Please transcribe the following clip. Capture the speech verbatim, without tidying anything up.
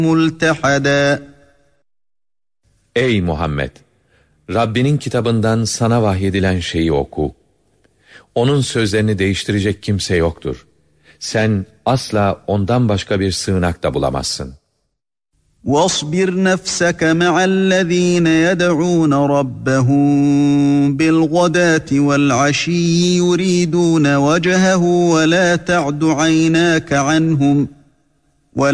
مُلْتَحَدًا. Ey Muhammed! Rabbinin kitabından sana vahyedilen şeyi oku. Onun sözlerini değiştirecek kimse yoktur. Sen asla ondan başka bir sığınak da bulamazsın. وَاصْبِرْ نَفْسَكَ مَعَ الَّذ۪ينَ يَدْعُونَ رَبَّهُمْ بِالْغَدَاةِ وَالْعَشِيِّ يُرِيدُونَ وَجْهَهُ وَلَا تَعْدُ عَيْنَاكَ عَنْهُمْ